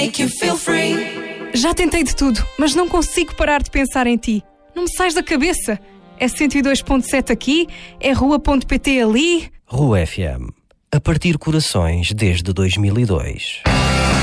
Make you feel free. Já tentei de tudo, mas não consigo parar de pensar em ti. Não me sais da cabeça. É 102.7 aqui, é rua.pt ali. Rua FM. A partir corações desde 2002.